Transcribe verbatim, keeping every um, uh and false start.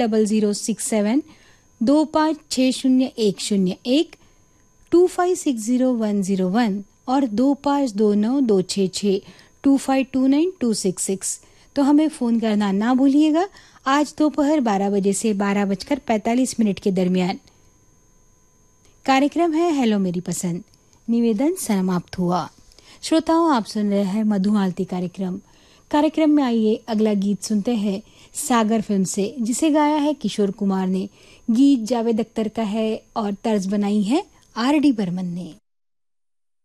Double zero six seven, दो पाँच छः शून्य एक शून्य एक, to five six zero one zero one और दो पाँच दो नौ दो छः छः to five to nine to six six. तो हमें फ़ोन करना ना भूलिएगा। आज दोपहर बारह बजे से बारह बजकर पैंतालीस मिनट के दरमियान कार्यक्रम है हेलो मेरी पसंद। निवेदन समाप्त हुआ। श्रोताओं, आप सुन रहे हैं मधुमालती कार्यक्रम। कार्यक्रम में आइए अगला गीत सुनते हैं सागर फिल्म से, जिसे गाया है किशोर कुमार ने। गीत जावेद अख्तर का है और तर्ज बनाई है आर डी बर्मन ने।